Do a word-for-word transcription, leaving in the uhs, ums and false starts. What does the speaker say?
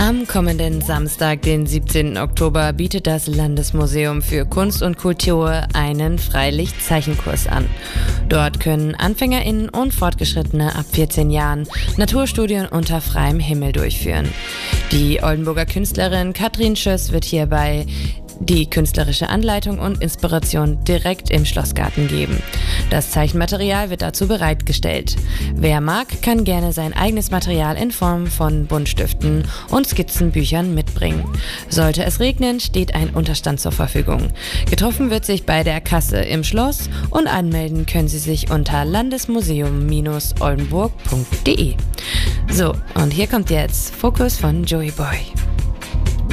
Am kommenden Samstag, den siebzehnten Oktober, bietet das Landesmuseum für Kunst und Kultur einen Freilicht-Zeichenkurs an. Dort können AnfängerInnen und Fortgeschrittene ab vierzehn Jahren Naturstudien unter freiem Himmel durchführen. Die Oldenburger Künstlerin Katrin Schöss wird hierbei die künstlerische Anleitung und Inspiration direkt im Schlossgarten geben. Das Zeichenmaterial wird dazu bereitgestellt. Wer mag, kann gerne sein eigenes Material in Form von Buntstiften und Skizzenbüchern mitbringen. Sollte es regnen, steht ein Unterstand zur Verfügung. Getroffen wird sich bei der Kasse im Schloss und anmelden können Sie sich unter landesmuseum Bindestrich oldenburg punkt de. So, und hier kommt jetzt Fokus von Joey Boy.